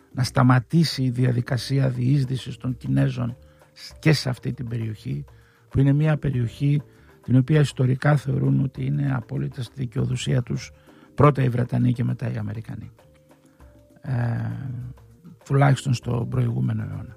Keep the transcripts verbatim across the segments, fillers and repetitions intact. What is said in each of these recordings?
να σταματήσει η διαδικασία διείσδυσης των Κινέζων και σε αυτή την περιοχή, που είναι μια περιοχή την οποία ιστορικά θεωρούν ότι είναι απόλυτα στη δικαιοδοσία τους πρώτα οι Βρετανοί και μετά οι Αμερικανοί, ε, τουλάχιστον στο προηγούμενο αιώνα.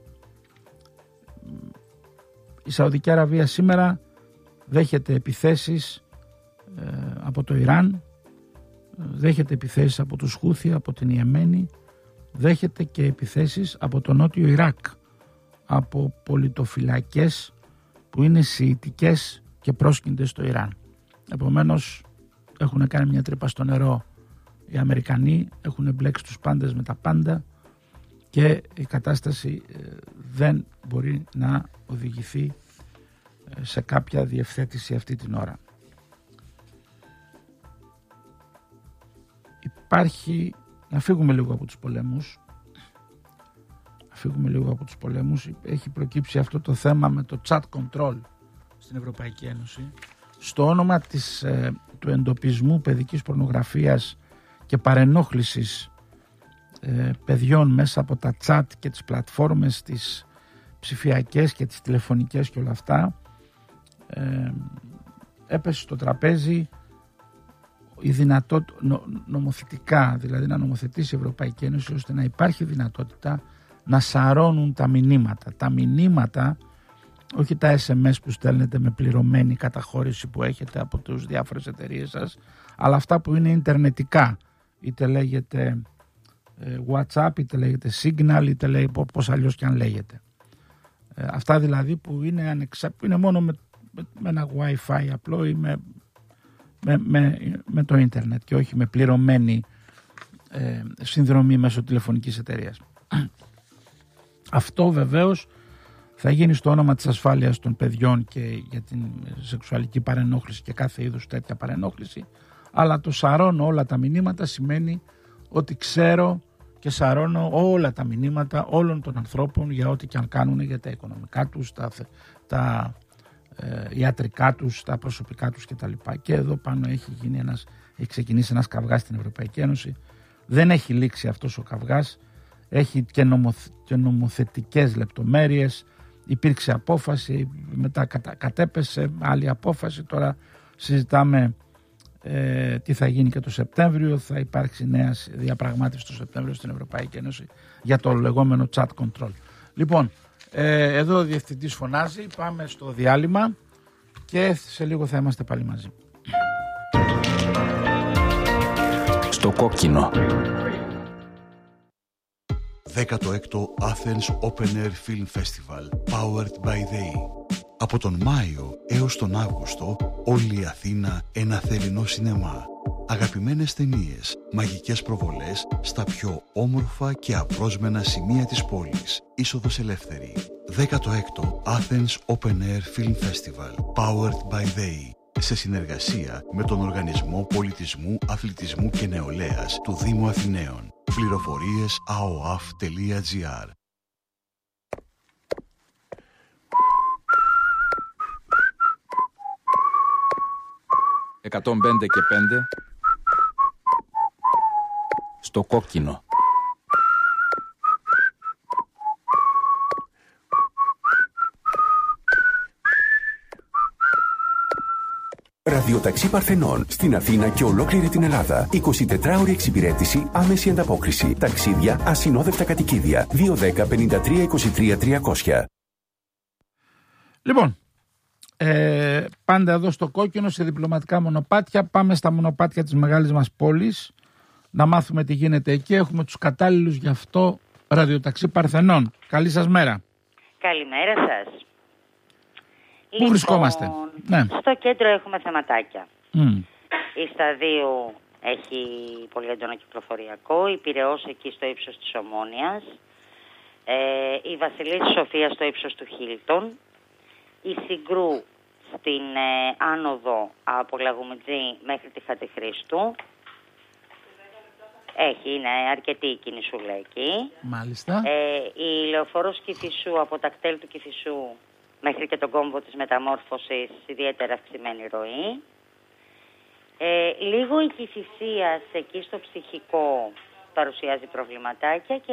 Η Σαουδική Αραβία σήμερα δέχεται επιθέσεις ε, από το Ιράν, δέχεται επιθέσεις από τους Χούθι, από την Ιεμένη, δέχεται και επιθέσεις από το νότιο Ιράκ, από πολιτοφυλακές που είναι σιητικές και πρόσκυντες στο Ιράν. Επομένως έχουν κάνει μια τρύπα στο νερό οι Αμερικανοί, έχουν εμπλέξει τους πάντες με τα πάντα και η κατάσταση δεν μπορεί να οδηγηθεί σε κάποια διευθέτηση αυτή την ώρα. Υπάρχει, να φύγουμε λίγο από τους πολέμους, να φύγουμε λίγο από τους πολέμους, έχει προκύψει αυτό το θέμα με το chat control στην Ευρωπαϊκή Ένωση, στο όνομα της, ε, του εντοπισμού παιδικής πορνογραφίας και παρενόχλησης ε, παιδιών μέσα από τα chat και τις πλατφόρμες τις ψηφιακές και τις τηλεφωνικές και όλα αυτά, ε, έπεσε στο τραπέζι η δυνατότητα νο, νομοθετικά, δηλαδή να νομοθετήσει η Ευρωπαϊκή Ένωση ώστε να υπάρχει δυνατότητα να σαρώνουν τα μηνύματα. Τα μηνύματα, όχι τα ες εμ ες που στέλνετε με πληρωμένη καταχώρηση που έχετε από τους διάφορες εταιρείες σας, αλλά αυτά που είναι ιντερνετικά, είτε λέγεται ε, WhatsApp, είτε λέγεται Signal, είτε λέγεται πώς αλλιώς και αν λέγεται. Ε, αυτά δηλαδή που είναι, ανεξα... που είναι μόνο με, με, με ένα Wi-Fi απλό ή με, με, με, με το ίντερνετ και όχι με πληρωμένη ε, συνδρομή μέσω τηλεφωνικής εταιρείας. Αυτό βεβαίως θα γίνει στο όνομα της ασφάλειας των παιδιών και για την σεξουαλική παρενόχληση και κάθε είδους τέτοια παρενόχληση, αλλά το σαρώνω όλα τα μηνύματα σημαίνει ότι ξέρω και σαρώνω όλα τα μηνύματα όλων των ανθρώπων για ό,τι και αν κάνουν, για τα οικονομικά τους, τα, τα ε, ιατρικά τους, τα προσωπικά τους κτλ. Και εδώ πάνω έχει, γίνει ένας, έχει ξεκινήσει ένας καυγάς στην Ευρωπαϊκή Ένωση. Δεν έχει λήξει αυτός ο καυγάς, έχει και, νομοθε, και νομοθετικές λεπτομέρειες. Υπήρξε απόφαση, μετά κατα, κατέπεσε άλλη απόφαση, τώρα συζητάμε ε, τι θα γίνει και το Σεπτέμβριο. Θα υπάρξει νέα διαπραγμάτευση το Σεπτέμβριο στην Ευρωπαϊκή Ένωση για το λεγόμενο chat control. Λοιπόν, ε, εδώ ο διευθυντής φωνάζει, πάμε στο διάλειμμα και σε λίγο θα είμαστε πάλι μαζί. Στο κόκκινο. δέκατο έκτο Athens Open Air Film Festival Powered by They. Από τον Μάιο έως τον Αύγουστο όλη η Αθήνα ένα θερινό σινεμά. Αγαπημένες ταινίες, μαγικές προβολές στα πιο όμορφα και απρόσμενα σημεία της πόλης. Είσοδος ελεύθερη. δέκατο έκτο Athens Open Air Film Festival Powered by They. Σε συνεργασία με τον Οργανισμό Πολιτισμού, Αθλητισμού και Νεολαίας του Δήμου Αθηναίων. Πληροφορίες a o a f τελεία g r. εκατόν πέντε και πέντε στο κόκκινο. Ραδιοταξί Παρθενών στην Αθήνα και ολόκληρη την Ελλάδα. εικοσιτετράωρη εξυπηρέτηση, άμεση ανταπόκριση. Ταξίδια, ασυνόδευτα κατοικίδια. δύο ένα μηδέν πέντε τρία είκοσι τρία τριακόσια. Λοιπόν, ε, πάντα εδώ στο κόκκινο σε διπλωματικά μονοπάτια. Πάμε στα μονοπάτια της μεγάλης μας πόλης να μάθουμε τι γίνεται εκεί. Έχουμε τους κατάλληλους γι' αυτό ραδιοταξί Παρθενών. Καλή σας μέρα. Καλημέρα σας. Πού Λοιπόν, βρισκόμαστε? Ναι. Στο κέντρο έχουμε θεματάκια. Mm. Η Σταδίου έχει πολύ έντονο κυκλοφοριακό. Η Πειραιώς εκεί στο ύψος της Ομόνοιας. Ε, η Βασιλής Σοφία στο ύψος του Χίλτον. Η Συγκρού στην ε, άνοδο από Λαγουμιτζή μέχρι τη Χατζηχρήστου. Έχει, είναι αρκετή η κινησούλα εκεί. Μάλιστα. Ε, η Λεωφόρος Κηφισού από τα κτέλ του Κηφισού μέχρι και τον κόμβο της Μεταμόρφωσης, ιδιαίτερα αυξημένη ροή. Ε, λίγο η Κηφισίας εκεί στο ψυχικό παρουσιάζει προβληματάκια και